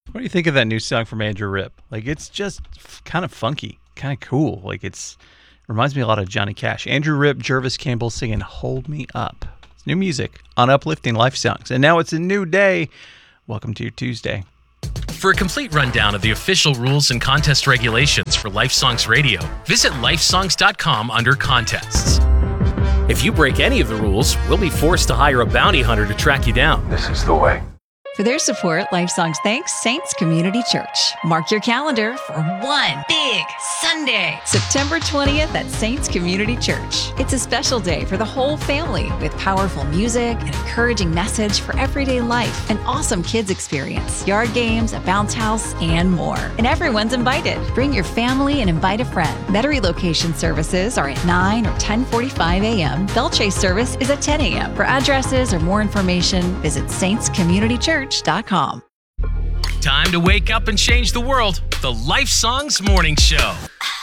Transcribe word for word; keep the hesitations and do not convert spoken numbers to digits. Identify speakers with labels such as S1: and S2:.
S1: What do you think of that new song from Andrew Ripp? Like, it's just f- kind of funky, kind of cool. Like, it's reminds me a lot of Johnny Cash. Andrew Ripp, Jervis Campbell singing "Hold Me Up." It's new music on Uplifting Life Songs, and now it's a new day. Welcome to your Tuesday.
S2: For a complete rundown of the official rules and contest regulations for Life Songs Radio, visit lifesongs dot com under contests. If you break any of the rules, we'll be forced to hire a bounty hunter to track you down.
S3: This is the way.
S4: For their support, Life Songs thanks Saints Community Church. Mark your calendar for one big Sunday, September twentieth at Saints Community Church. It's a special day for the whole family with powerful music, an encouraging message for everyday life, an awesome kids experience, yard games, a bounce house, and more. And everyone's invited. Bring your family and invite a friend. Metairie location services are at nine or ten forty-five a.m. Belchase service is at ten a.m. For addresses or more information, visit saints community church dot com.
S2: Time to wake up and change the world. The Life Songs Morning Show.